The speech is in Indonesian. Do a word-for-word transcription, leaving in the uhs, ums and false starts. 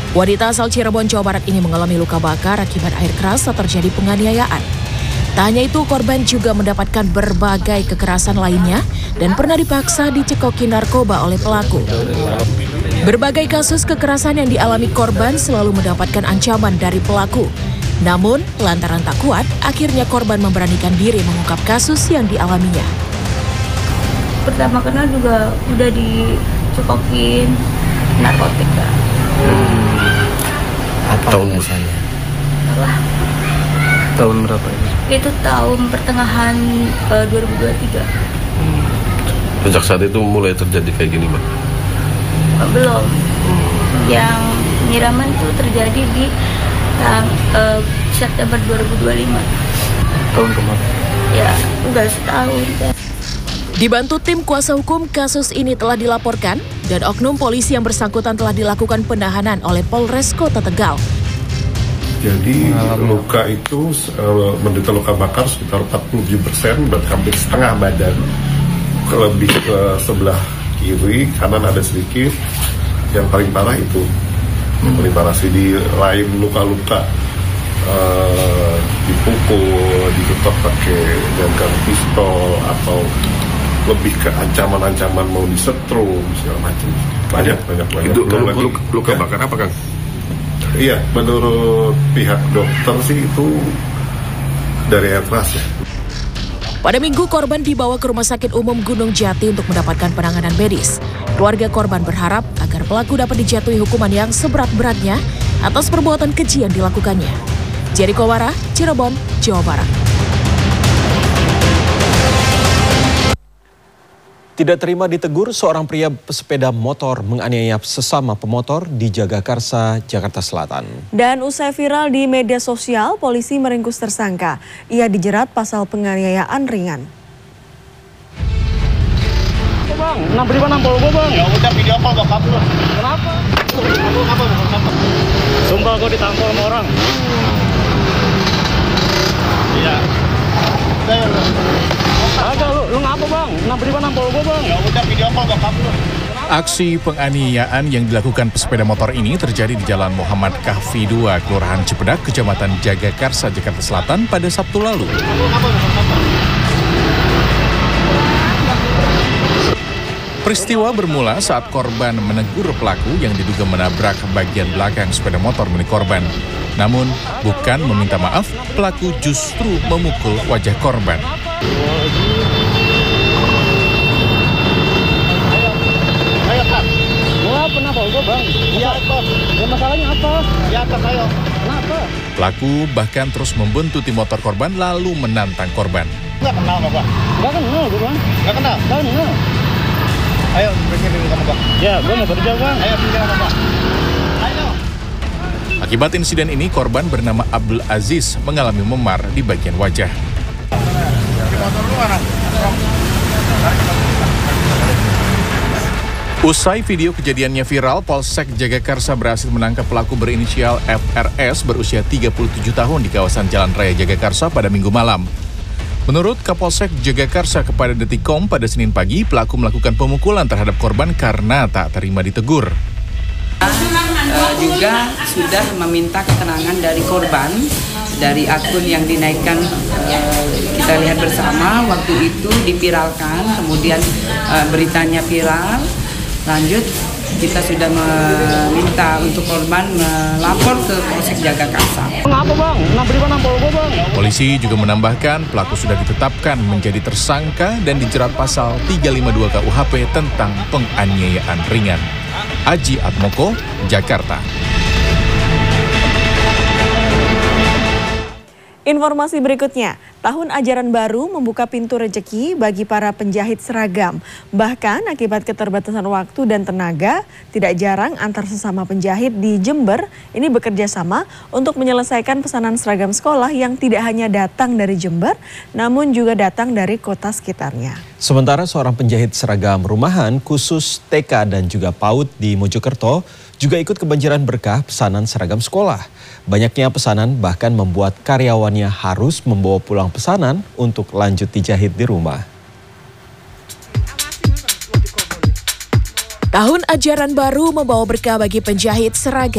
Wanita asal Cirebon, Jawa Barat ini mengalami luka bakar akibat air keras saat terjadi penganiayaan. Tak hanya itu, korban juga mendapatkan berbagai kekerasan lainnya dan pernah dipaksa dicekoki narkoba oleh pelaku. Berbagai kasus kekerasan yang dialami korban selalu mendapatkan ancaman dari pelaku. Namun, lantaran tak kuat, akhirnya korban memberanikan diri mengungkap kasus yang dialaminya. Pertama kenal juga udah dicekokin narkotika. Hmm. Apa tahun misalnya? Salah. Tahun berapa ini? Itu tahun pertengahan uh, dua ribu dua puluh tiga. Hmm. Sejak saat itu mulai terjadi kayak gini, Mbak? Uh, belum. Hmm. Yang penyiraman itu terjadi di uh, September dua ribu dua puluh lima. Tahun kemarin? Ya, udah setahun. Ya. Dibantu tim kuasa hukum, kasus ini telah dilaporkan dan oknum polisi yang bersangkutan telah dilakukan penahanan oleh Polres Kota Tegal. Jadi luka itu uh, menderita luka bakar sekitar empat puluh tujuh persen, berarti hampir setengah badan. Lebih ke sebelah kiri, kanan ada sedikit. Yang paling parah itu, yang paling parah sih di lain luka-luka uh, dipukul, ditutup pakai dengan pistol atau lebih ke ancaman-ancaman mau disetrum segala macam. Banyak banyak banyak. Itu luka, luka, luka bakar apa, Kang? Iya, menurut pihak dokter sih itu dari air keras ya. Pada Minggu, korban dibawa ke Rumah Sakit Umum Gunung Jati untuk mendapatkan penanganan medis. Keluarga korban berharap agar pelaku dapat dijatuhi hukuman yang seberat-beratnya atas perbuatan keji yang dilakukannya. Jericho Wara, Cirebon, Jawa Barat. Tidak terima ditegur, seorang pria pesepeda motor menganiaya sesama pemotor di Jagakarsa, Jakarta Selatan. Dan usai viral di media sosial, polisi meringkus tersangka. Ia dijerat pasal penganiayaan ringan. Bang, enam beri nampol gue bang. Ya udah video call gak kabur. Kenapa? Kenapa? Kenapa? Sumpah gue ditampol sama orang. Iya. Agak lu, lu ngapa bang? Enam beri nampol gue bang. Ya udah video call gak kabur. Aksi penganiayaan yang dilakukan pesepeda motor ini terjadi di Jalan Muhammad Kahfi dua, Kelurahan Cipedak, Kecamatan Jagakarsa, Jakarta Selatan pada Sabtu lalu. Peristiwa bermula saat korban menegur pelaku yang diduga menabrak bagian belakang sepeda motor milik korban. Namun, bukan meminta maaf, pelaku justru memukul wajah korban. Ayo Pak, gua kenapa gua bang? Iya Pak, ya, masalahnya apa? Ya atas ayo. Kenapa? Pelaku bahkan terus membuntuti motor korban lalu menantang korban. Nggak kenal Pak? Nggak kenal gua bang. Nggak kenal? Nggak kenal. Ayo, berhenti dulu kamu bang. Ya, gua mau kerja bang. Ayo, berhenti kamu bang. Ayo. Akibat insiden ini, korban bernama Abdul Aziz mengalami memar di bagian wajah. Usai video kejadiannya viral, Polsek Jagakarsa berhasil menangkap pelaku berinisial F R S berusia tiga puluh tujuh tahun di kawasan Jalan Raya Jagakarsa pada Minggu malam. Menurut Kapolsek Jagakarsa kepada Detikcom pada Senin pagi, pelaku melakukan pemukulan terhadap korban karena tak terima ditegur. Uh, juga sudah meminta keterangan dari korban dari akun yang dinaikkan, uh, kita lihat bersama waktu itu dipiralkan, kemudian uh, beritanya viral, lanjut kita sudah meminta untuk korban melapor ke Polsek Jagakarsa. Kenapa bang? Enam beri nampol gue bang. Polisi juga menambahkan pelaku sudah ditetapkan menjadi tersangka dan dijerat pasal tiga lima dua K U H P tentang penganiayaan ringan. Aji Atmoko, Jakarta. Informasi berikutnya, tahun ajaran baru membuka pintu rezeki bagi para penjahit seragam. Bahkan akibat keterbatasan waktu dan tenaga, tidak jarang antar sesama penjahit di Jember ini bekerja sama untuk menyelesaikan pesanan seragam sekolah yang tidak hanya datang dari Jember, namun juga datang dari kota sekitarnya. Sementara seorang penjahit seragam rumahan khusus T K dan juga PAUD di Mojokerto juga ikut kebanjiran berkah pesanan seragam sekolah. Banyaknya pesanan bahkan membuat karyawannya harus membawa pulang pesanan untuk lanjut dijahit di rumah. Tahun ajaran baru membawa berkah bagi penjahit seragam.